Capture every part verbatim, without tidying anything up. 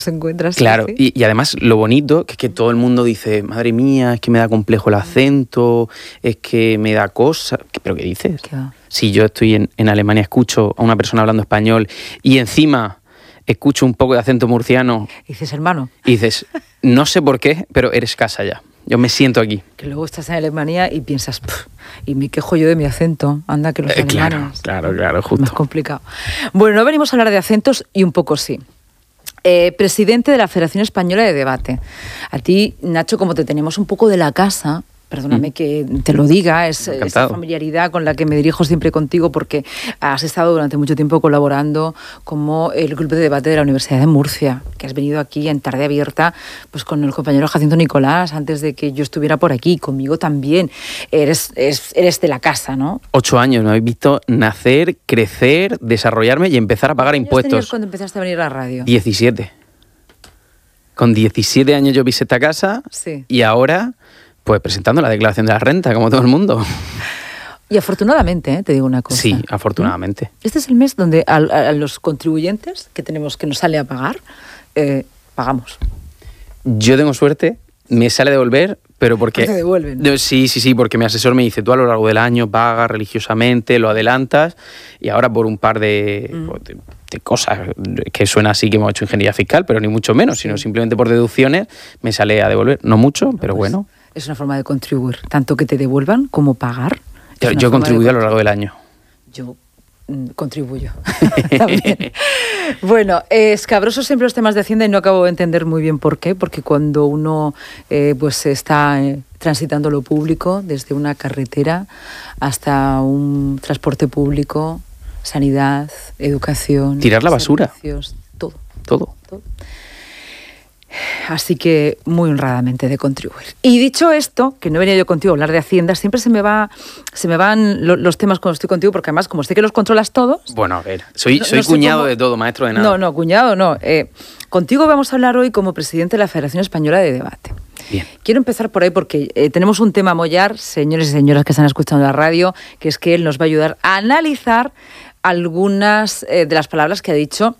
se encuentra así. Claro, ¿sí? y, y además lo bonito que es que todo el mundo dice, madre mía, es que me da complejo el acento, es que me da cosa. ¿Pero qué dices? ¿Qué va? Si yo estoy en, en Alemania, escucho a una persona hablando español y encima escucho un poco de acento murciano. Y dices, hermano. Y dices, no sé por qué, pero eres casa ya. Yo me siento aquí. Que luego estás en Alemania y piensas, y me quejo yo de mi acento. Anda, que los Eh, claro, alemanes. claro, claro, justo. Más complicado. Bueno, no venimos a hablar de acentos y un poco sí. Eh, presidente de la Federación Española de Debate. A ti, Nacho, como te tenemos un poco de la casa, perdóname mm. que te lo diga, es esa familiaridad con la que me dirijo siempre contigo porque has estado durante mucho tiempo colaborando como el Club de Debate de la Universidad de Murcia, que has venido aquí en Tarde Abierta pues con el compañero Jacinto Nicolás antes de que yo estuviera por aquí, conmigo también. Eres, eres, eres de la casa, ¿no? Ocho años, me habéis visto nacer, crecer, desarrollarme y empezar a pagar impuestos. ¿Cuántos años cuando empezaste a venir a la radio? diecisiete. Con diecisiete años yo pisé esta casa sí. y ahora... Pues presentando la declaración de la renta, como todo el mundo. Y afortunadamente, ¿eh? Te digo una cosa. Sí, afortunadamente. Este es el mes donde a, a los contribuyentes que tenemos que nos sale a pagar, eh, pagamos. Yo tengo suerte, me sale a devolver, pero porque... ¿Te devuelven? Sí, sí, sí, porque mi asesor me dice, tú a lo largo del año pagas religiosamente, lo adelantas, y ahora por un par de... Mm. Pues, de de cosas que suena así que hemos hecho ingeniería fiscal, pero ni mucho menos, sí. sino simplemente por deducciones me sale a devolver. No mucho, pero pues, bueno. Es una forma de contribuir, tanto que te devuelvan como pagar. Yo, yo he contribuido a lo largo del año. Yo mm, contribuyo también. Bueno, eh, escabrosos siempre los temas de Hacienda y no acabo de entender muy bien por qué, porque cuando uno eh, pues está eh, transitando lo público, desde una carretera hasta un transporte público, sanidad, educación... Tirar la basura. Todo. Todo. todo. Así que muy honradamente de contribuir. Y dicho esto, que no venía yo contigo a hablar de Hacienda, siempre se me va, se me van lo, los temas cuando estoy contigo, porque además, como sé que los controlas todos... Bueno, a ver, soy, no, soy no cuñado cómo... de todo, maestro de nada. No, no, cuñado no. Eh, contigo vamos a hablar hoy como presidente de la Federación Española de Debate. Bien. Quiero empezar por ahí porque eh, tenemos un tema a mollar, señores y señoras que están escuchando la radio, que es que él nos va a ayudar a analizar algunas eh, de las palabras que ha dicho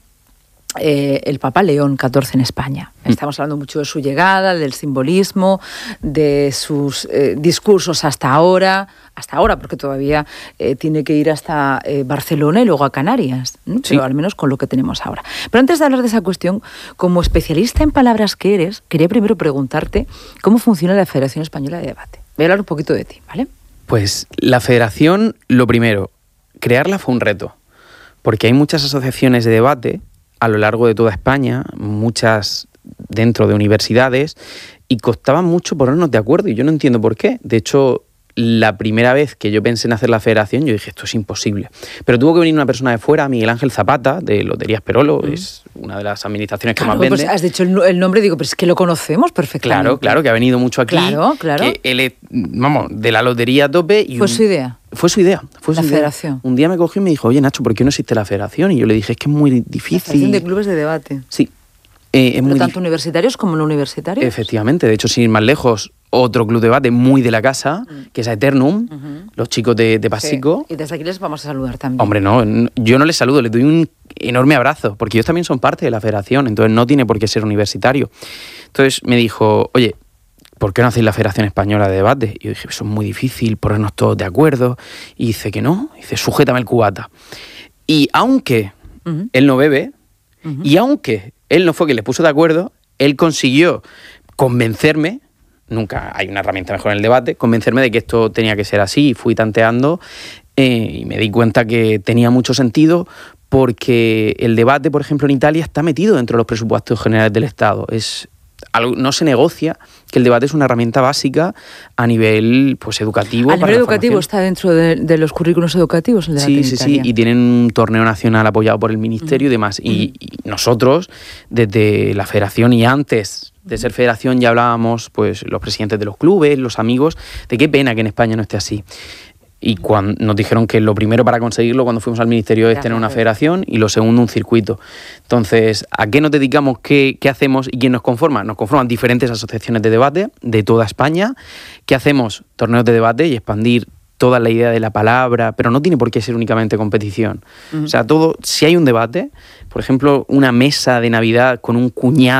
eh, el Papa León catorce en España. Mm. Estamos hablando mucho de su llegada, del simbolismo, de sus eh, discursos hasta ahora, hasta ahora, porque todavía eh, tiene que ir hasta eh, Barcelona y luego a Canarias, ¿no? Sí. Pero al menos con lo que tenemos ahora. Pero antes de hablar de esa cuestión, como especialista en palabras que eres, quería primero preguntarte cómo funciona la Federación Española de Debate. Voy a hablar un poquito de ti, ¿vale? Pues la federación, lo primero, crearla fue un reto, porque hay muchas asociaciones de debate a lo largo de toda España, muchas dentro de universidades, y costaba mucho ponernos de acuerdo, y yo no entiendo por qué. De hecho, la primera vez que yo pensé en hacer la federación, yo dije, esto es imposible. Pero tuvo que venir una persona de fuera, Miguel Ángel Zapata, de Loterías Perolo, mm. es una de las administraciones que claro, más vende. Pues has dicho el, el nombre, digo, pero es que lo conocemos perfectamente. Claro, claro, que ha venido mucho aquí. Claro, claro. Que él es, vamos, de la lotería a tope. Y ¿Fue un, su idea? Fue su idea. Fue la su federación. Idea. Un día me cogió y me dijo, oye, Nacho, ¿por qué no existe la federación? Y yo le dije, es que es muy difícil. La federación de clubes de debate. Sí. Eh, es muy tanto universitarios como no universitarios. Efectivamente, de hecho, sin ir más lejos, otro club de debate muy de la casa, mm. que es Aeternum, uh-huh. los chicos de, de Pasico. Sí. Y desde aquí les vamos a saludar también. Hombre, no, yo no les saludo, les doy un enorme abrazo, porque ellos también son parte de la federación, entonces no tiene por qué ser universitario. Entonces me dijo, oye, ¿por qué no hacéis la Federación Española de Debate? Y yo dije, eso es muy difícil, ponernos todos de acuerdo. Y dice que no, dice, sujétame el cubata. Y aunque uh-huh. él no bebe, uh-huh. y aunque él no fue quien le puso de acuerdo, él consiguió convencerme, nunca hay una herramienta mejor en el debate, convencerme de que esto tenía que ser así, y fui tanteando eh, y me di cuenta que tenía mucho sentido porque el debate, por ejemplo, en Italia está metido dentro de los presupuestos generales del Estado. Es algo, no se negocia que el debate es una herramienta básica a nivel pues educativo. A nivel educativo está dentro de, de los currículos educativos el debate Sí, en sí, Italia. sí, y tienen un torneo nacional apoyado por el Ministerio uh-huh. y demás. Y, y nosotros, desde la federación y antes de ser federación, ya hablábamos, pues los presidentes de los clubes, los amigos, de qué pena que en España no esté así. Y cuando nos dijeron que lo primero para conseguirlo cuando fuimos al ministerio es tener una federación y lo segundo un circuito. Entonces, ¿a qué nos dedicamos? ¿Qué, qué hacemos? ¿Y quién nos conforma? Nos conforman diferentes asociaciones de debate de toda España. ¿Qué hacemos? Torneos de debate y expandir toda la idea de la palabra, pero no tiene por qué ser únicamente competición. Uh-huh. O sea, todo, si hay un debate, por ejemplo, una mesa de Navidad con un cuñado